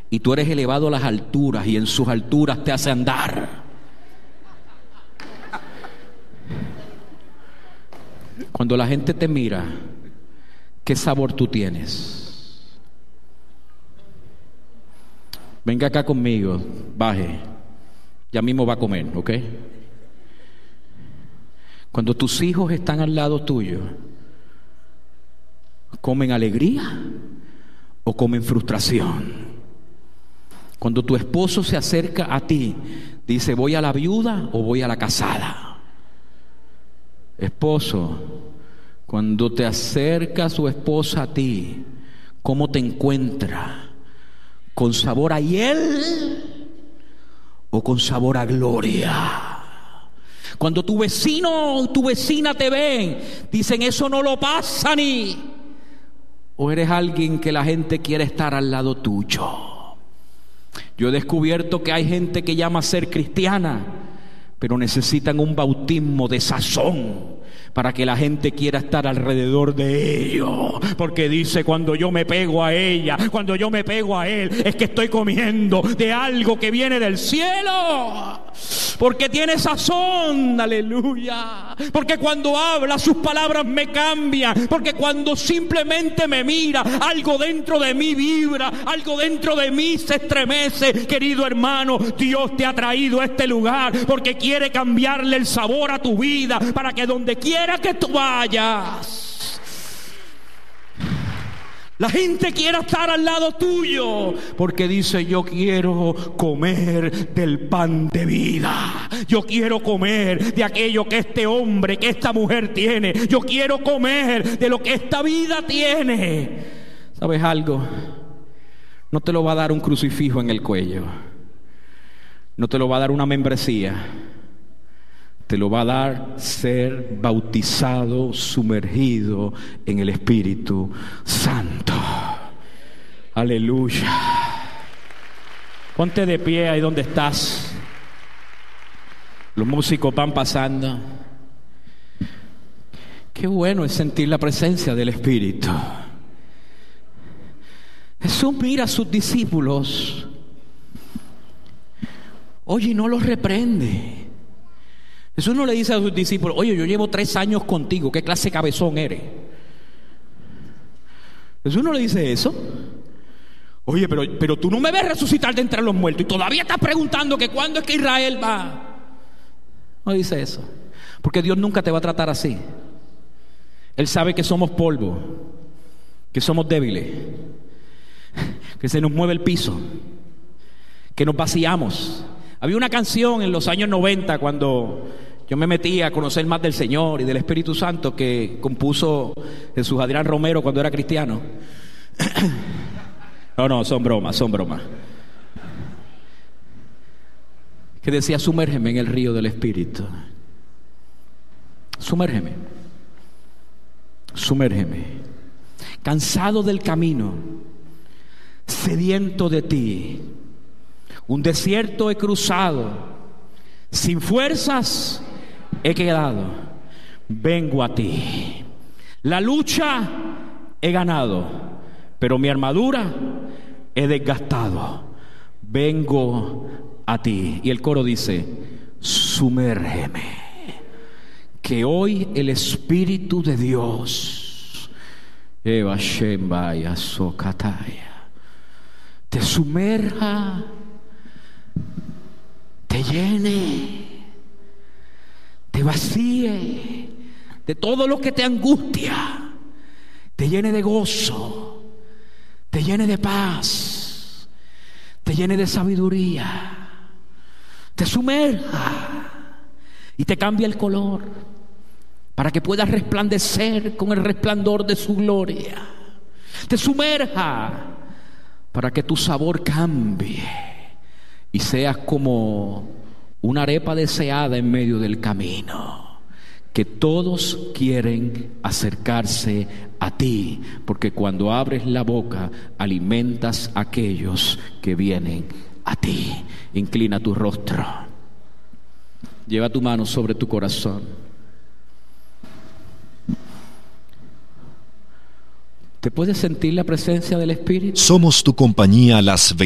y tú eres elevado a las alturas y en sus alturas te hace andar. Cuando la gente te mira, ¿qué sabor tú tienes? Venga acá conmigo, baje. Ya mismo va a comer, ¿ok? Cuando tus hijos están al lado tuyo, ¿comen alegría o comen frustración? Cuando tu esposo se acerca a ti, dice, ¿voy a la viuda o voy a la casada? Esposo, cuando te acerca su esposa a ti, ¿cómo te encuentra? ¿Con sabor a hiel o con sabor a gloria? Cuando tu vecino o tu vecina te ven, dicen, eso no lo pasa ni. ¿O eres alguien que la gente quiere estar al lado tuyo? Yo he descubierto que hay gente que llama a ser cristiana, pero necesitan un bautismo de sazón para que la gente quiera estar alrededor de ellos. Porque dice, cuando yo me pego a ella, cuando yo me pego a él, es que estoy comiendo de algo que viene del cielo. Porque tiene sazón, aleluya. Porque cuando habla, sus palabras me cambian. Porque cuando simplemente me mira, algo dentro de mí vibra, algo dentro de mí se estremece. Querido hermano, Dios te ha traído a este lugar porque quiere cambiarle el sabor a tu vida, para que donde quiera que tú vayas, la gente quiera estar al lado tuyo, porque dice, yo quiero comer del pan de vida. Yo quiero comer de aquello que este hombre, que esta mujer tiene. Yo quiero comer de lo que esta vida tiene. ¿Sabes algo? No te lo va a dar un crucifijo en el cuello. No te lo va a dar una membresía. Te lo va a dar ser bautizado, sumergido en el Espíritu Santo. Aleluya. Ponte de pie ahí donde estás. Los músicos van pasando. Qué bueno es sentir la presencia del Espíritu. Jesús mira a sus discípulos. Oye, y no los reprende. Jesús no le dice a sus discípulos, oye, yo llevo 3 años contigo, ¿qué clase de cabezón eres? Jesús no le dice eso. Oye, pero tú no me ves resucitar de entre los muertos y todavía estás preguntando que cuándo es que Israel va. No dice eso, porque Dios nunca te va a tratar así. Él sabe que somos polvo, que somos débiles, que se nos mueve el piso, que nos vaciamos. Había una canción en los años 90, cuando yo me metí a conocer más del Señor y del Espíritu Santo, que compuso Jesús Adrián Romero cuando era cristiano. No, son bromas. Que decía, sumérgeme en el río del Espíritu. Sumérgeme. Cansado del camino, sediento de ti. Un desierto he cruzado, sin fuerzas he quedado. Vengo a ti. La lucha he ganado, pero mi armadura he desgastado. Vengo a ti. Y el coro dice, sumérgeme. Que hoy el Espíritu de Dios te sumerja, te llene, te vacíe de todo lo que te angustia, te llene de gozo, te llene de paz, te llene de sabiduría, te sumerja y te cambia el color para que puedas resplandecer con el resplandor de su gloria. Te sumerja para que tu sabor cambie y seas como una arepa deseada en medio del camino, que todos quieren acercarse a ti, porque cuando abres la boca alimentas a aquellos que vienen a ti. Inclina tu rostro, lleva tu mano sobre tu corazón. ¿Te puedes sentir la presencia del Espíritu? Somos tu compañía las